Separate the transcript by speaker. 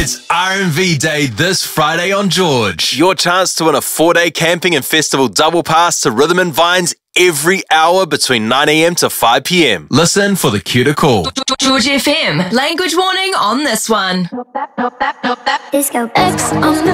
Speaker 1: It's R&V Day this Friday on George.
Speaker 2: Your chance to win a 4-day camping and festival double pass to Rhythm and Vines every hour between 9 a.m. to 5 p.m.
Speaker 1: Listen for the cue to call.
Speaker 3: George FM. Language warning on this one.
Speaker 4: Disco X on the